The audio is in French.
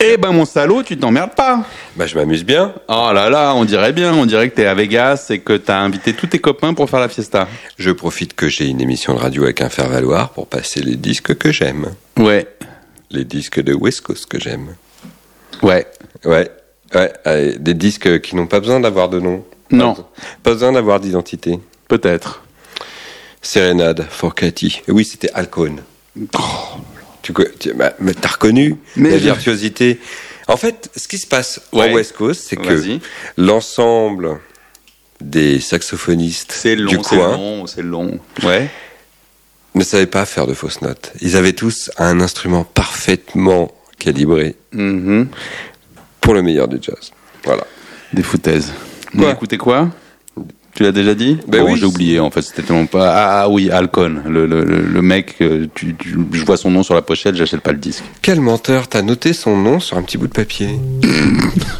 Eh ben mon salaud, tu t'emmerdes pas. Bah je m'amuse bien. Oh là là, on dirait que t'es à Vegas et que t'as invité tous tes copains pour faire la fiesta. Je profite que j'ai une émission de radio avec un faire-valoir pour passer les disques que j'aime. Ouais. Les disques de West Coast que j'aime. Ouais. Ouais. Des disques qui n'ont pas besoin d'avoir de nom. Non. Pas besoin d'avoir d'identité. Peut-être. Serenade for Cathy. Oui, c'était Alcone. Oh. Mais t'as reconnu Mais la virtuosité. En fait, ce qui se passe en West Coast, c'est que l'ensemble des saxophonistes du coin c'est long. Ouais. ne savaient pas faire de fausses notes. Ils avaient tous un instrument parfaitement calibré pour le meilleur du jazz. Voilà. Des foutaises. Quoi ? Écoutez quoi ? Tu l'as déjà dit ? Ben bon, oui. j'ai oublié, en fait, c'était tellement pas... Ah oui, Alcone, le mec, je vois son nom sur la pochette, j'achète pas le disque. Quel menteur, t'as noté son nom sur un petit bout de papier.